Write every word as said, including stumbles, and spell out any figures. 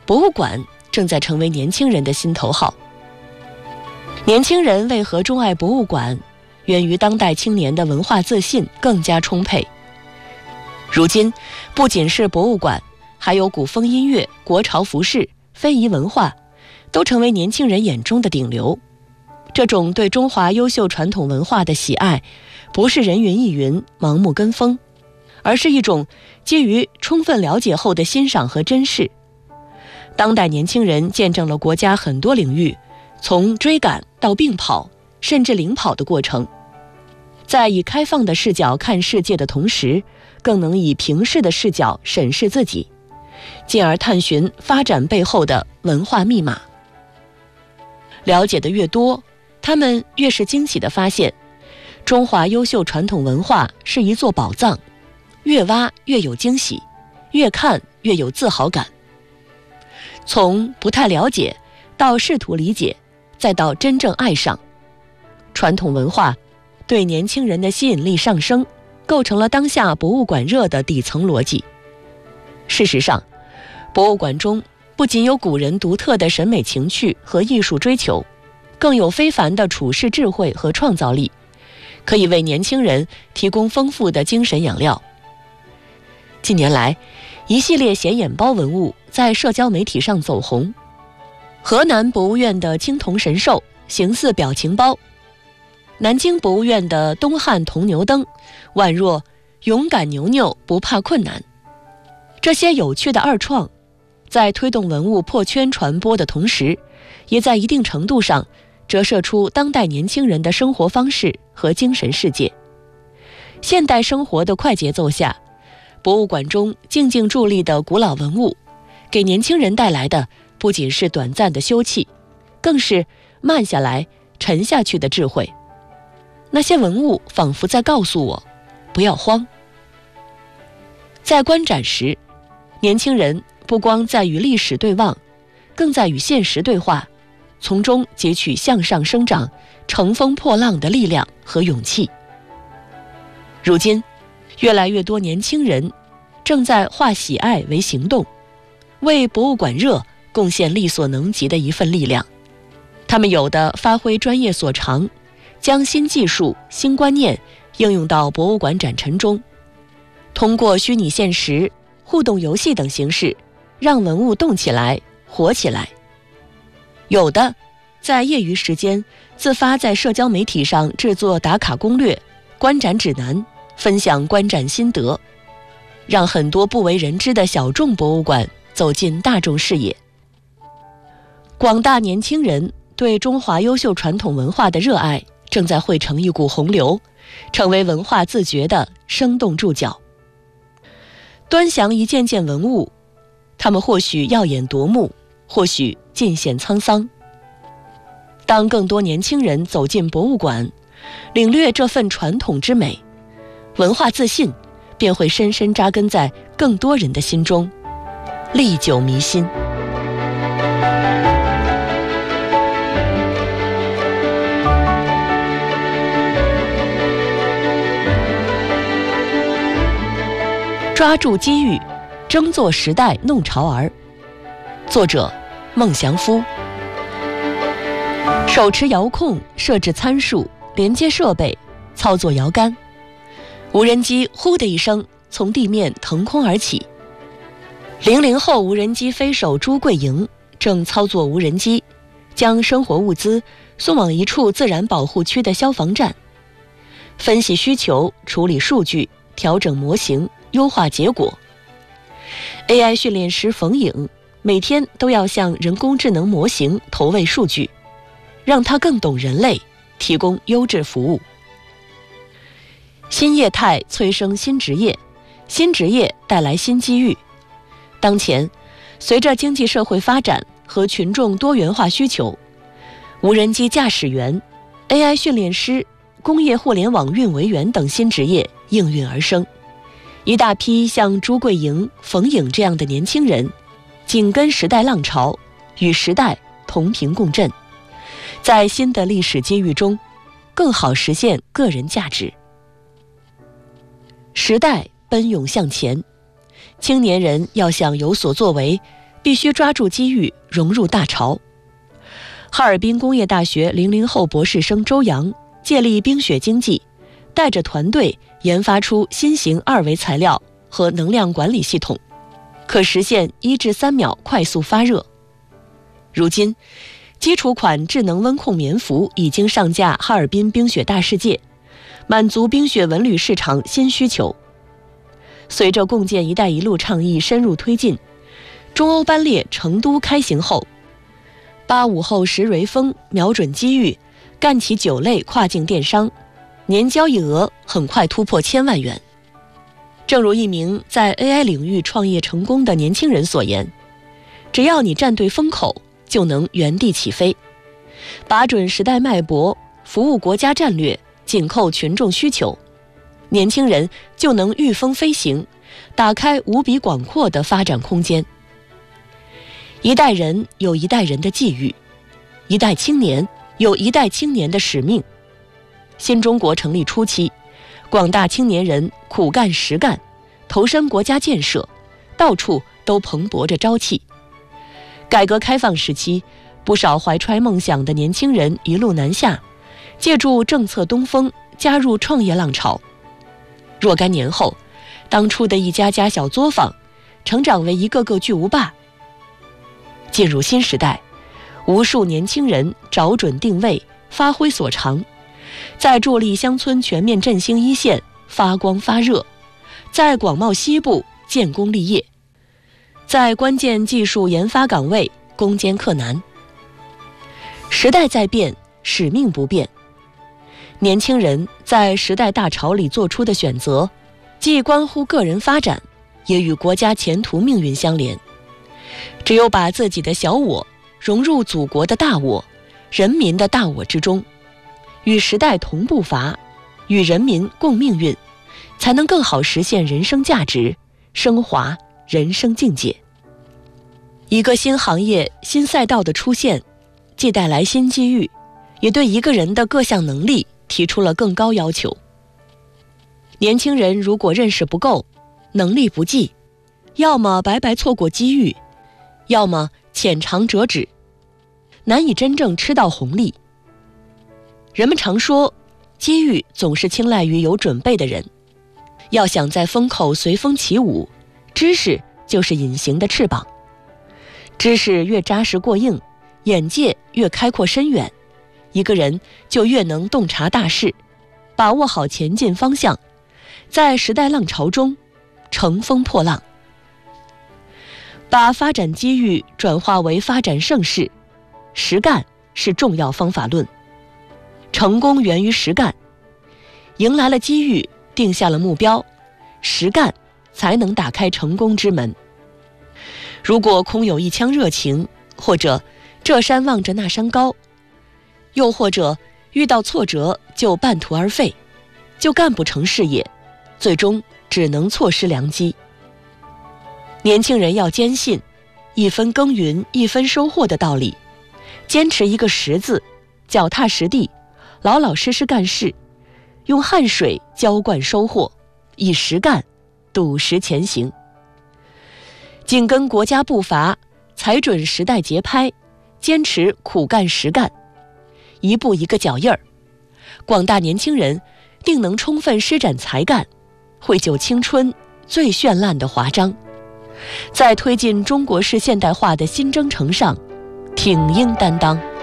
博物馆正在成为年轻人的心头好。年轻人为何钟爱博物馆，源于当代青年的文化自信更加充沛。如今，不仅是博物馆，还有古风音乐、国潮服饰、非遗文化，都成为年轻人眼中的顶流。这种对中华优秀传统文化的喜爱，不是人云亦云、盲目跟风，而是一种基于充分了解后的欣赏和珍视。当代年轻人见证了国家很多领域从追赶到并跑甚至领跑的过程，在以开放的视角看世界的同时，更能以平视的视角审视自己，进而探寻发展背后的文化密码。了解的越多，他们越是惊喜地发现，中华优秀传统文化是一座宝藏，越挖越有惊喜，越看越有自豪感。从不太了解到试图理解，再到真正爱上，传统文化对年轻人的吸引力上升，构成了当下博物馆热的底层逻辑。事实上，博物馆中不仅有古人独特的审美情趣和艺术追求，更有非凡的处世智慧和创造力，可以为年轻人提供丰富的精神养料。近年来，一系列显眼包文物在社交媒体上走红。河南博物院的青铜神兽形似表情包，南京博物院的东汉铜牛灯宛若勇敢牛牛不怕困难。这些有趣的二创，在推动文物破圈传播的同时，也在一定程度上折射出当代年轻人的生活方式和精神世界。现代生活的快节奏下，博物馆中静静伫立的古老文物，给年轻人带来的不仅是短暂的休憩，更是慢下来、沉下去的智慧。那些文物仿佛在告诉我，不要慌。在观展时，年轻人不光在与历史对望，更在与现实对话，从中汲取向上生长、乘风破浪的力量和勇气。如今，越来越多年轻人正在化喜爱为行动，为博物馆热贡献力所能及的一份力量。他们有的发挥专业所长，将新技术、新观念应用到博物馆展陈中，通过虚拟现实、互动游戏等形式，让文物动起来、活起来。有的在业余时间自发在社交媒体上制作打卡攻略、观展指南，分享观展心得，让很多不为人知的小众博物馆走进大众视野。广大年轻人对中华优秀传统文化的热爱正在汇成一股洪流，成为文化自觉的生动注脚。端详一件件文物，它们或许耀眼夺目，或许尽显沧桑。当更多年轻人走进博物馆，领略这份传统之美，文化自信便会深深扎根在更多人的心中，历久弥新。抓住机遇，争做时代弄潮儿。作者：孟祥夫。手持遥控设置参数，连接设备，操作摇杆，无人机呼的一声从地面腾空而起。零零后无人机飞手朱桂莹正操作无人机，将生活物资送往一处自然保护区的消防站，分析需求，处理数据，调整模型，优化结果。 A I 训练师冯颖每天都要向人工智能模型投喂数据，让它更懂人类，提供优质服务。新业态催生新职业，新职业带来新机遇。当前，随着经济社会发展和群众多元化需求，无人机驾驶员、A I 训练师、工业互联网运维员等新职业应运而生。一大批像朱桂莹、冯颖这样的年轻人，紧跟时代浪潮，与时代同频共振，在新的历史机遇中，更好实现个人价值。时代奔涌向前，青年人要想有所作为， 必须抓住机遇，融入大潮。哈尔滨工业大学零零后博士生周洋借力冰雪经济，带着团队研发出新型二维材料和能量管理系统，可实现一至三秒快速发热。如今，基础款智能温控棉服已经上架哈尔滨冰雪大世界，满足冰雪文旅市场新需求。随着共建“一带一路”倡议深入推进，中欧班列成都开行后，八五后石蕊峰瞄准机遇，干起酒类跨境电商，年交易额很快突破千万元。正如一名在 A I 领域创业成功的年轻人所言，只要你站对风口，就能原地起飞。把准时代脉搏，服务国家战略，紧扣群众需求，年轻人就能御风飞行，打开无比广阔的发展空间。一代人有一代人的际遇，一代青年有一代青年的使命。新中国成立初期，广大青年人苦干实干，投身国家建设，到处都蓬勃着朝气。改革开放时期，不少怀揣梦想的年轻人一路南下，借助政策东风，加入创业浪潮。若干年后，当初的一家家小作坊，成长为一个个巨无霸。进入新时代，无数年轻人找准定位，发挥所长，在助力乡村全面振兴一线发光发热，在广袤西部建功立业，在关键技术研发岗位攻坚克难。时代在变，使命不变。年轻人在时代大潮里做出的选择，既关乎个人发展，也与国家前途命运相连。只有把自己的小我融入祖国的大我、人民的大我之中，与时代同步伐，与人民共命运，才能更好实现人生价值，升华人生境界。一个新行业、新赛道的出现，既带来新机遇，也对一个人的各项能力提出了更高要求。年轻人如果认识不够，能力不济，要么白白错过机遇，要么浅尝辄止，难以真正吃到红利。人们常说，机遇总是青睐于有准备的人。要想在风口随风起舞，知识就是隐形的翅膀。知识越扎实过硬，眼界越开阔深远，一个人就越能洞察大势，把握好前进方向，在时代浪潮中乘风破浪。把发展机遇转化为发展盛世，实干是重要方法论。成功源于实干，迎来了机遇，定下了目标，实干才能打开成功之门。如果空有一腔热情，或者这山望着那山高，又或者遇到挫折就半途而废，就干不成事业，最终只能错失良机。年轻人要坚信一分耕耘一分收获的道理，坚持一个实字，脚踏实地，老老实实干事，用汗水浇灌收获，以实干笃实前行，紧跟国家步伐，踩准时代节拍，坚持苦干实干，一步一个脚印儿，广大年轻人定能充分施展才干，绘就青春最绚烂的华章，在推进中国式现代化的新征程上挺鹰担当。